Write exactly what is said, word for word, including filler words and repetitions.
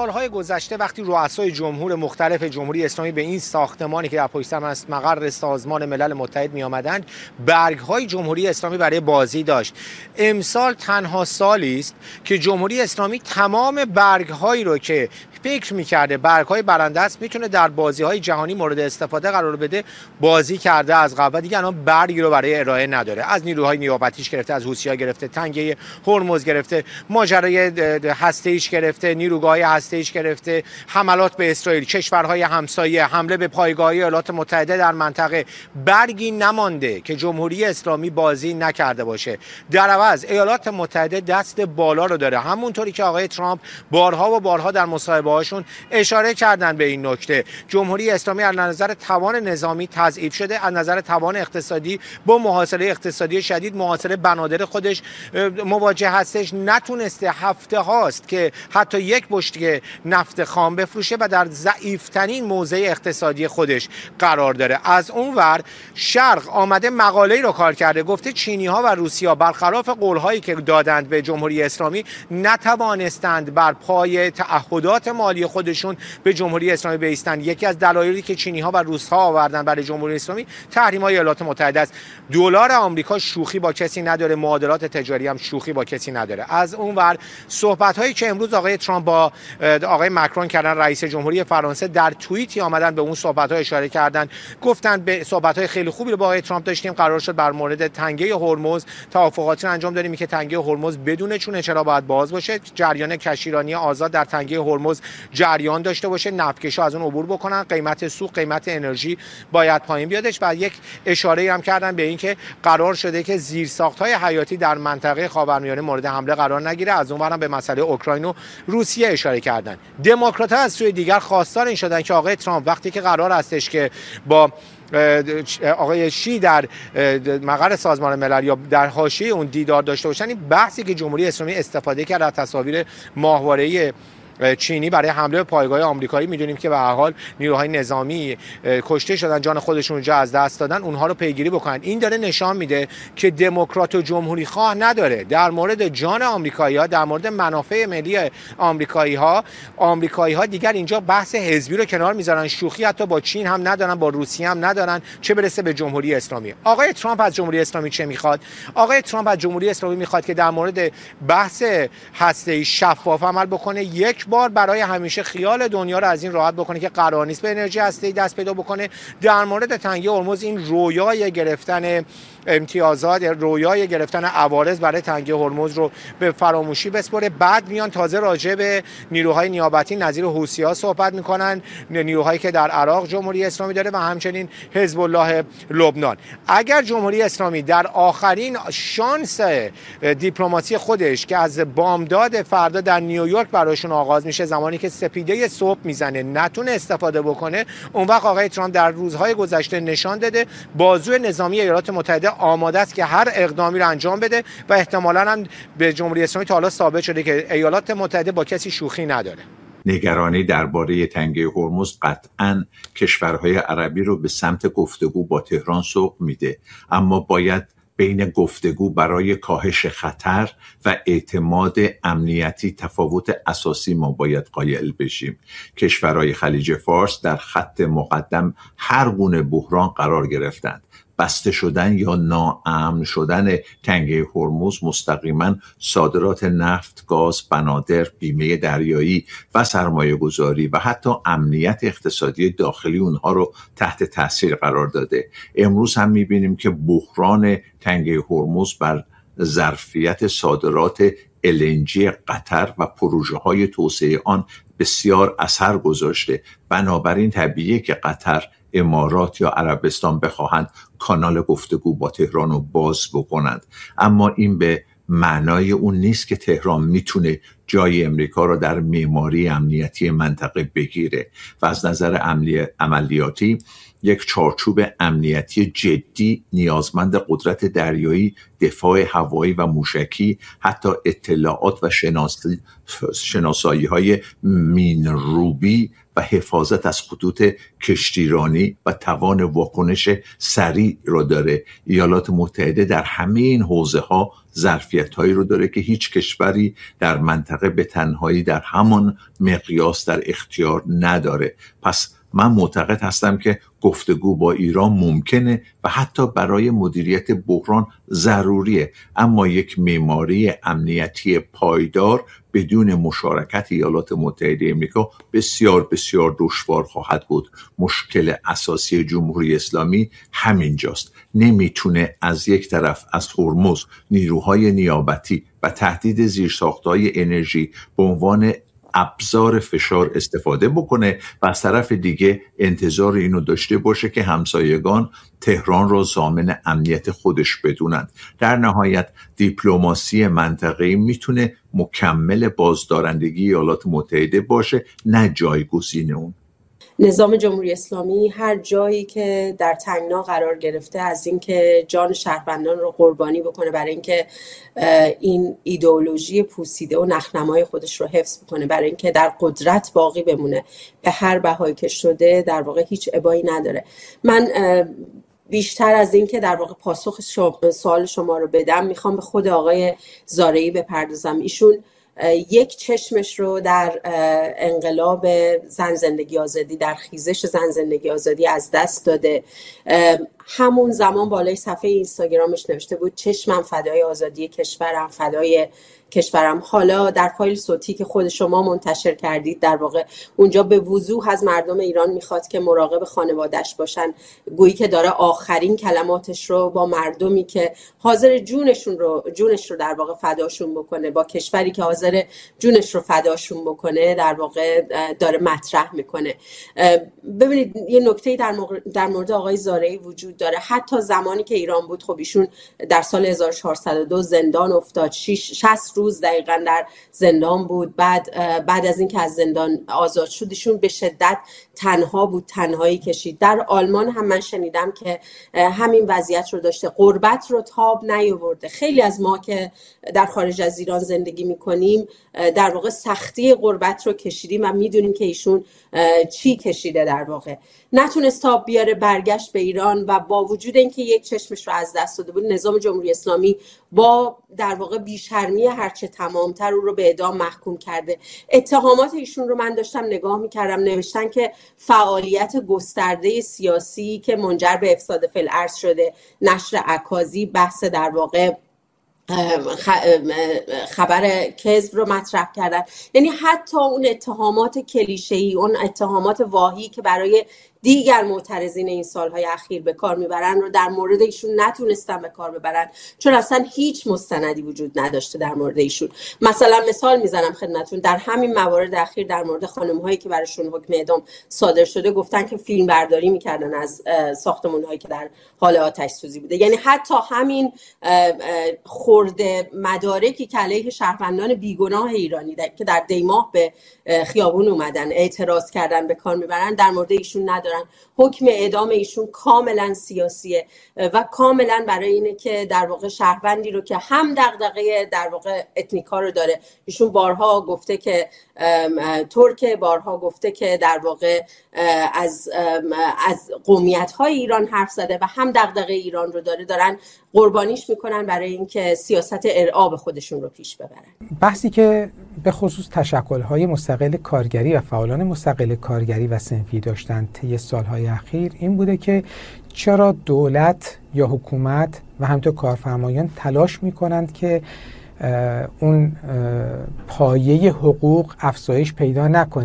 سالهای گذشته وقتی رؤسای جمهور مختلف جمهوری اسلامی به این ساختمانی که در پشت سر من است مقر سازمان ملل متحد می آمدند، برگ‌های جمهوری اسلامی برای بازی داشت. امسال تنها سالی است که جمهوری اسلامی تمام برگ‌هایی رو که فکر می‌کرده برگ‌های برنده است میتونه در بازی‌های جهانی مورد استفاده قرار بده بازی کرده از قبل. دیگه الان برگی رو برای ارائه نداره. از نیروهای نیابتیش گرفته، از حوثی‌ها گرفته، تنگه هرمز گرفته، ماجرای هسته‌ایش گرفته، نیروگاه‌های هسته‌ایش گرفته، حملات به اسرائیل، کشورهای همسایه، حمله به پایگاه‌های ایالات متحده در منطقه، برگی نمانده که جمهوری اسلامی بازی نکرده باشه. در عوض ایالات متحده دست بالا رو داره، همونطوری که آقای ترامپ بارها و بارها در مصاحبه‌هاشون اشاره کردن به این نکته. جمهوری اسلامی از نظر توان نظامی تضعیف شده، از نظر توان اقتصادی با محاصره اقتصادی شدید محاصره بنادر خودش مواجه هستش. نتونسته، هفته هاست که حتی یک بشکه نفت خام بفروشه و در ضعیفترین موضع اقتصادی خودش قرار داره. از اونور شرق آمده مقاله‌ای رو کار کرده، گفته چینی‌ها و روسی‌ها برخلاف قول‌هایی که دادند به جمهوری اسلامی نتوانستند بر پای تعهدات مالی خودشون به جمهوری اسلامی بایستند. یکی از دلایلی که چینی‌ها و روس‌ها آوردن برای جمهوری اسلامی تحریم‌های ایالات متحده است. دلار آمریکا شوخی با کسی نداره، معادلات تجاری هم شوخی با کسی نداره. از اونور صحبت‌هایی که امروز آقای ترامپ با آقای مکرون کردن، رئیس جمهوری فرانسه، در توییتی آمدن به اون صحبت‌ها اشاره کردن، گفتن به صحبت‌های خیلی خوبی رو با آقای ترامپ داشتیم، قرار شد بر مورد تنگه هرمز توافقاتی انجام دادیم که تنگه هرمز بدون چونه چرا باید باز باشه، جریان کشتیرانی آزاد در تنگه هرمز جریان داشته باشه، نفتکش‌ها از اون عبور بکنن، قیمت سوخت، قیمت انرژی باید پایین بیادش. و یک اشاره هم کردن به این که قرار شده که زیرساخت‌های حیاتی در منطقه خاورمیانه مورد حمله قرار نگیره. از اونورم به مسئله اوکراین و روسیه اشاره کردن. دموکرات‌ها از سوی دیگر خواستار این شدن که آقای ترامپ وقتی که قرار هستش که با آقای شی در مقر سازمان ملل یا در حاشیه اون دیدار داشته باشن، این بحثی که جمهوری اسلامی استفاده کرد از تصاویر ماهواره‌ای چینی برای حمله به پایگاه آمریکایی، میدونیم که به هر حال نیروهای نظامی کشته شدن، جان خودشون رو از دست دادن، اونها رو پیگیری بکنن. این داره نشان میده که دموکرات و جمهوری خواه نداره. در مورد جان آمریکایی‌ها، در مورد منافع ملی آمریکایی‌ها، آمریکایی‌ها دیگر اینجا بحث حزبی رو کنار میذارن، شوخی حتی با چین هم ندارن، با روسیه هم ندارن، چه برسه به جمهوری اسلامی. آقای ترامپ از جمهوری اسلامی چه میخواد؟ آقای ترامپ از جمهوری اسلامی میخواد که در مورد بحث هسته‌ای شفاف عمل بکنه، یک بار برای همیشه خیال دنیا رو از این راحت بکنه که قرار نیست به انرژی هسته‌ای دست پیدا بکنه. در مورد تنگه هرمز این رویای گرفتن امتیازات، رویای گرفتن عوارض برای تنگه هرمز رو به فراموشی بسپره. بعد میان تازه راجع به نیروهای نیابتی نظیر حوثی‌ها صحبت میکنن، نیروهایی که در عراق جمهوری اسلامی داره و همچنین حزب الله لبنان. اگر جمهوری اسلامی در آخرین شانس دیپلماسی خودش که از بامداد فردا در نیویورک براشون آغاز میشه، زمانی که سپیده صبح میزنه، نتونه استفاده بکنه، اون وقت آقای ترامپ در روزهای گذشته نشان داده بازوی نظامی ایالات متحده آماده است که هر اقدامی رو انجام بده و احتمالاً هم به جمهوری اسلامی تا حالا ثابت شده که ایالات متحده با کسی شوخی نداره. نگرانی درباره تنگه هرمز قطعاً کشورهای عربی رو به سمت گفتگو با تهران سوق میده، اما باید بین گفتگو برای کاهش خطر و اعتماد امنیتی تفاوت اساسی ما باید قائل بشیم. کشورهای خلیج فارس در خط مقدم هر گونه بحران قرار گرفتند. بسته شدن یا ناامن شدن تنگه هرمز مستقیما صادرات نفت، گاز، بنادر، بیمه دریایی و سرمایه گذاری و حتی امنیت اقتصادی داخلی اونها رو تحت تاثیر قرار داده. امروز هم میبینیم که بحران تنگه هرمز بر ظرفیت صادرات ال ان جی قطر و پروژه های توسعه آن بسیار اثر گذاشته. بنابراین طبیعیه که قطر، امارات یا عربستان بخواهند کانال گفتگو با تهران رو باز بکنند، اما این به معنای اون نیست که تهران میتونه جای امریکا رو در معماری امنیتی منطقه بگیره و از نظر عملیاتی یک چارچوب امنیتی جدی نیازمند قدرت دریایی، دفاع هوایی و موشکی، حتی اطلاعات و شناسی شناسایی های مین‌روبی و حفاظت از خطوط کشتیرانی و توان واکنش سریع رو داره. ایالات متحده در همه این حوزه ها ظرفیت هایی رو داره که هیچ کشوری در منطقه منطقه به تنهایی در همان مقیاس در اختیار نداره. پس من معتقد هستم که گفتگو با ایران ممکنه و حتی برای مدیریت بحران ضروریه، اما یک معماری امنیتی پایدار بدون مشارکت ایالات متحده آمریکا بسیار بسیار دشوار خواهد بود. مشکل اساسی جمهوری اسلامی همینجاست. نمیتونه از یک طرف از هرمز نیروهای نیابتی و تهدید زیرساختهای انرژی به عنوان ابزار فشار استفاده بکنه و از طرف دیگه انتظار اینو داشته باشه که همسایگان تهران را ضامن امنیت خودش بدونند. در نهایت دیپلماسی منطقه‌ای میتونه مکمل بازدارندگی ایالات متحده باشه، نه جایگزین اون. نظام جمهوری اسلامی هر جایی که در تنگنا قرار گرفته از اینکه جان شهروندان رو قربانی بکنه برای اینکه این ایدئولوژی پوسیده و نخنمای خودش رو حفظ بکنه، برای اینکه در قدرت باقی بمونه به هر بهایی که شده، در واقع هیچ ابایی نداره. من بیشتر از این که در واقع پاسخ سوال شما رو بدم، میخوام به خود آقای زارعی بپردازم. ایشون یک چشمش رو در انقلاب زن زندگی آزادی، در خیزش زن زندگی آزادی از دست داده. همون زمان بالای صفحه اینستاگرامش نوشته بود چشمم فدای آزادی کشورم، فدای کشورم. حالا در فایل صوتی که خود شما منتشر کردید، در واقع اونجا به وضوح از مردم ایران میخواد که مراقب خانواده‌اش باشن، گویی که داره آخرین کلماتش رو با مردمی که حاضر جونشون رو جونش رو در واقع فداشون بکنه، با کشوری که حاضر جونش رو فداشون بکنه، در واقع داره مطرح میکنه. ببینید یه نکته در در مورد آقای زارعی وجود داره. حتی زمانی که ایران بود، خب ایشون در سال هزار و چهارصد و دو زندان افتاد، شصت روز دقیقاً در زندان بود. بعد بعد از اینکه از زندان آزاد شد، ایشون به شدت تنها بود، تنهایی کشید. در آلمان هم من شنیدم که همین وضعیت رو داشته، غربت رو تاب نیاورده. خیلی از ما که در خارج از ایران زندگی میکنیم در واقع سختی غربت رو کشیدیم و میدونیم که ایشون چی کشیده. در واقع نتونست تاب بیاره، برگشت به ایران و با وجود اینکه یک چشمش رو از دست داده بود، نظام جمهوری اسلامی با در واقع بیشرمی هرچه تمامتر او رو به اعدام محکوم کرده. اتهامات ایشون رو من داشتم نگاه میکردم، نوشتن که فعالیت گسترده سیاسی که منجر به افساد فی‌الارض شده، نشر اکاذیب، بحث در واقع خبر کذب رو مطرح کردن. یعنی حتی اون اتهامات کلیشه‌ای، اون اتهامات واهی که برای دیگر معترضین این سالهای اخیر به کار میبرن رو در مورد ایشون نتونستن به کار ببرن، چون اصلا هیچ مستندی وجود نداشته در مورد ایشون. مثلا مثال میزنم خدمتتون، در همین موارد اخیر در مورد خانم‌هایی که براشون حکم اعدام صادر شده، گفتن که فیلم برداری میکردن از ساختمان‌هایی که در حال آتش سوزی بوده. یعنی حتی همین خرده مدارکی که علیه شهروندان بیگناه ایرانی که در دیماه به خیابون اومدن اعتراض کردن به کار میبرن، در مورد ایشون ندارن. حکم اعدام ایشون کاملا سیاسیه و کاملا برای اینه که در واقع شهروندی رو که هم دغدغه در واقع اتنیکا رو داره، ایشون بارها گفته که ترک، بارها گفته که در واقع از از قومیت‌های ایران حرف زده و هم دغدغه ایران رو داره، دارن قربانیش میکنن برای اینکه سیاست ارعاب خودشون رو پیش ببرن. بحثی که به خصوص تشکل‌های مستقل کارگری و فعالان مستقل کارگری و صنفی داشتن طی سالهای اخیر این بوده که چرا دولت یا حکومت و همینطور کارفرمایان تلاش میکنند که اون پایه حقوق افزایش پیدا نکنه.